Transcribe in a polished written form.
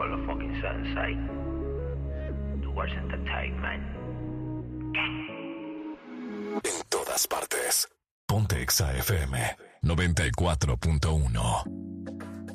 call the fucking Sunside. Towards Entertainment. En todas partes. Ponte Exa FM 94.1.